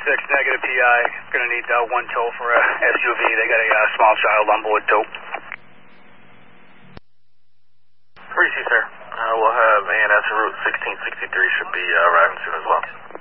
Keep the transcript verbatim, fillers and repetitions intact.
six, negative P I. Going to need uh, one tow for a S U V. They got a uh, small child on board tow. Receive, sir. Uh, we'll have A N S route sixteen sixty-three should be uh, arriving soon as well.